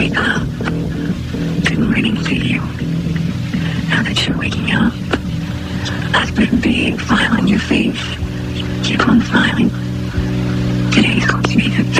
wake up. Good morning to you. Now that you're waking up, let's put a big smile on your face. Keep on smiling. Today's